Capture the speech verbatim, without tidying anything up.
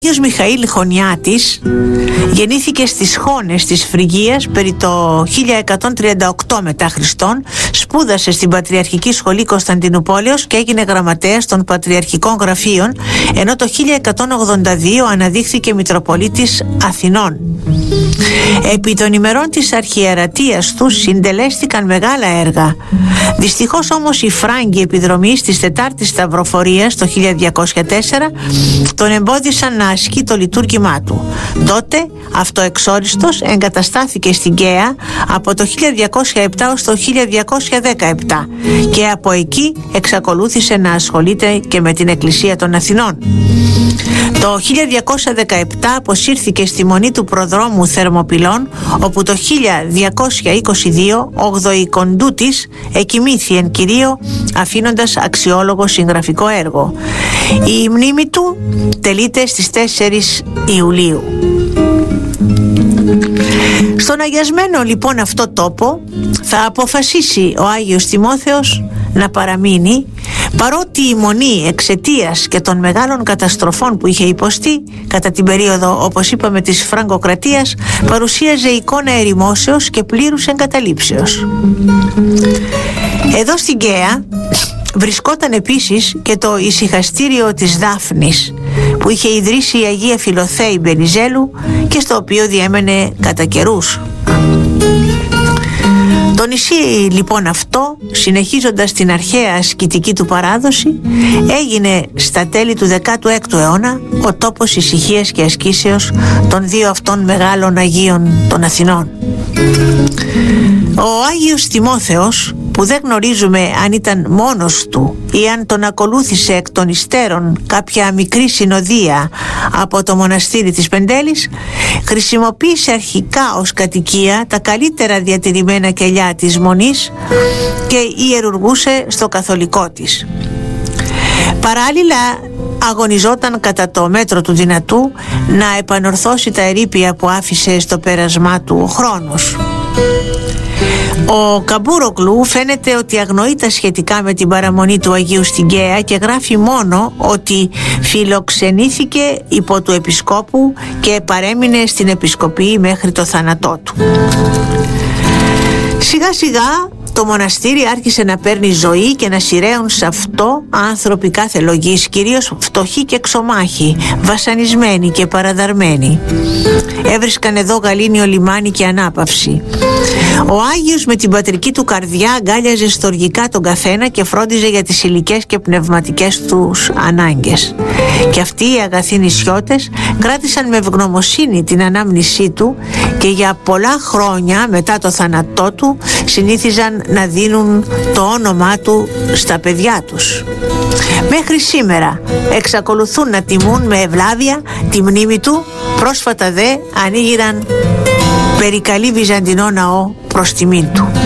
Ο Άγιος Μιχαήλ Χωνιάτης γεννήθηκε στις Χώνες της Φρυγίας περί το χίλια εκατόν τριάντα οκτώ μετά Χριστόν, σπούδασε στην Πατριαρχική Σχολή Κωνσταντινουπόλεως και έγινε γραμματέας των Πατριαρχικών Γραφείων, ενώ το χίλια εκατόν ογδόντα δύο αναδείχθηκε Μητροπολίτης Αθηνών. Επί των ημερών της αρχιερατείας του συντελέστηκαν μεγάλα έργα. Δυστυχώς όμως οι Φράγκοι επιδρομείς της Τετάρτης Σταυροφορίας το χίλια διακόσια τέσσερα τον εμπόδισαν να ασκεί το λειτουργήμά του. Τότε αυτοεξόριστος εγκαταστάθηκε στην Γκαία από το χίλια διακόσια επτά ως το χίλια διακόσια δεκαεπτά και από εκεί εξακολούθησε να ασχολείται και με την Εκκλησία των Αθηνών. Το χίλια διακόσια δεκαεπτά αποσύρθηκε στη μονή του προδρόμου Θερμοπυλών, όπου το χίλια διακόσια είκοσι δύο ογδοηκοντού της εκοιμήθη εν κυρίω, αφήνοντας αξιόλογο συγγραφικό έργο. Η μνήμη του τελείται στις τέσσερις Ιουλίου. Στον αγιασμένο λοιπόν αυτό τόπο θα αποφασίσει ο Άγιος Τιμόθεος να παραμείνει, παρότι η μονή εξαιτίας και των μεγάλων καταστροφών που είχε υποστεί κατά την περίοδο, όπως είπαμε, της Φραγκοκρατίας, παρουσίαζε εικόνα ερημόσεως και πλήρους εγκαταλείψεως. Εδώ στην Γκαία βρισκόταν επίσης και το ησυχαστήριο της Δάφνης, που είχε ιδρύσει η Αγία Φιλοθέη Μπενιζέλου και στο οποίο διέμενε κατά καιρούς. Το νησί λοιπόν αυτό, συνεχίζοντας την αρχαία ασκητική του παράδοση, έγινε στα τέλη του δέκατου έκτου αιώνα ο τόπος ησυχίας και ασκήσεως των δύο αυτών μεγάλων Αγίων των Αθηνών. Ο Άγιος Τιμόθεος, που δεν γνωρίζουμε αν ήταν μόνος του ή αν τον ακολούθησε εκ των υστέρων κάποια μικρή συνοδεία από το μοναστήρι της Πεντέλης, χρησιμοποίησε αρχικά ως κατοικία τα καλύτερα διατηρημένα κελιά της Μονής και ιερουργούσε στο καθολικό της. Παράλληλα αγωνιζόταν κατά το μέτρο του δυνατού να επανορθώσει τα ερείπια που άφησε στο πέρασμά του ο χρόνος. Ο Καμπούρογλου φαίνεται ότι αγνοεί τα σχετικά με την παραμονή του Αγίου στην Γκαία και γράφει μόνο ότι φιλοξενήθηκε υπό του επισκόπου και παρέμεινε στην επισκοπή μέχρι το θάνατό του. Σιγά σιγά το μοναστήρι άρχισε να παίρνει ζωή και να σειραίουν σε αυτό άνθρωποι κάθε λογής, κυρίως φτωχοί και ξωμάχοι, βασανισμένοι και παραδαρμένοι. Έβρισκαν εδώ γαλήνιο λιμάνι και ανάπαυση. Ο Άγιος με την πατρική του καρδιά αγκάλιαζε στοργικά τον καθένα και φρόντιζε για τις υλικές και πνευματικές τους ανάγκες. Και αυτοί οι αγαθοί νησιώτες κράτησαν με ευγνωμοσύνη την ανάμνησή του και για πολλά χρόνια μετά το θάνατό του συνήθιζαν να δίνουν το όνομά του στα παιδιά τους. Μέχρι σήμερα εξακολουθούν να τιμούν με ευλάβεια τη μνήμη του. Πρόσφατα δε ανοίγηραν περικαλή βυζαντινό ναό προς τιμήν του.